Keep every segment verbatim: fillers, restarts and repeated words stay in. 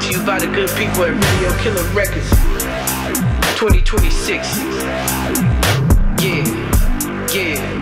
to you by the good people at Radio Killer Records. twenty twenty-six. Yeah, yeah.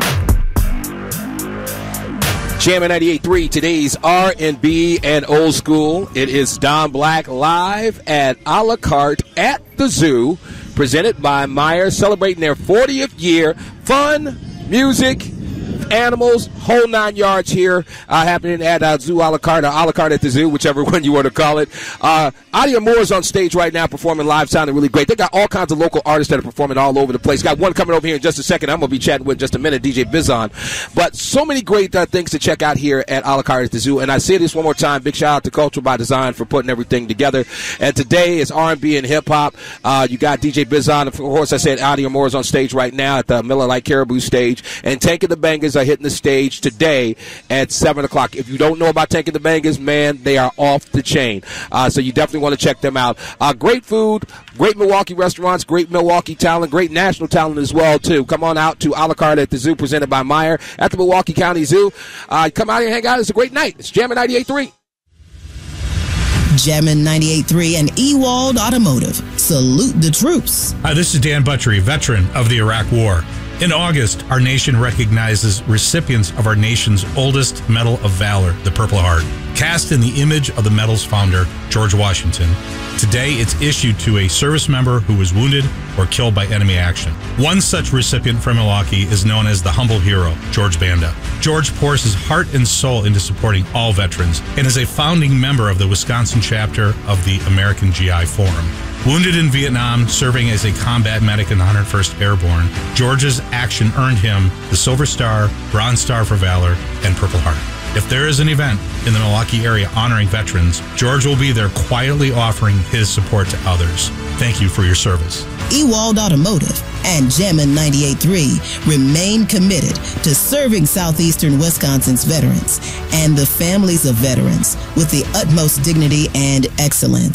Jammin' ninety-eight point three, today's R and B and old school. It is Don Black live at A La Carte at the Zoo, presented by Meijer, celebrating their fortieth year. Fun, music, animals, whole nine yards here, uh, happening at uh, Zoo A La Carte, or A La Carte at the Zoo, whichever one you want to call it. Uh, Adia Moore is on stage right now performing live, sounding really great. They got all kinds of local artists that are performing all over the place. Got one coming over here in just a second. I'm going to be chatting with in just a minute, D J Bizon. But so many great uh, things to check out here at A La Carte at the Zoo. And I say this one more time, big shout out to Culture by Design for putting everything together. And today is R and B and hip-hop. Uh, you got D J Bizon. Of course, I said Adia Moore is on stage right now at the Miller Lite Caribou stage. And Tank and the Bangers are hitting the stage today at seven o'clock. If you don't know about Tank and the Bangers, man, they are off the chain. Uh, so you definitely want to check them out. Uh, great food, great Milwaukee restaurants, great Milwaukee talent, great national talent as well, too. Come on out to A La Carte at the Zoo, presented by Meijer at the Milwaukee County Zoo. Uh, come out here and hang out. It's a great night. It's Jammin' ninety-eight point three. Jammin' ninety-eight point three and Ewald Automotive. Salute the troops. Hi, this is Dan Buttrey, veteran of the Iraq War. In August, our nation recognizes recipients of our nation's oldest Medal of Valor, the Purple Heart. Cast in the image of the medal's founder, George Washington, today it's issued to a service member who was wounded or killed by enemy action. One such recipient from Milwaukee is known as the humble hero, George Banda. George pours his heart and soul into supporting all veterans and is a founding member of the Wisconsin chapter of the American G I Forum. Wounded in Vietnam, serving as a combat medic in the one hundred first Airborne, George's action earned him the Silver Star, Bronze Star for Valor, and Purple Heart. If there is an event in the Milwaukee area honoring veterans, George will be there quietly offering his support to others. Thank you for your service. Ewald Automotive and Jammin' ninety-eight point three remain committed to serving southeastern Wisconsin's veterans and the families of veterans with the utmost dignity and excellence.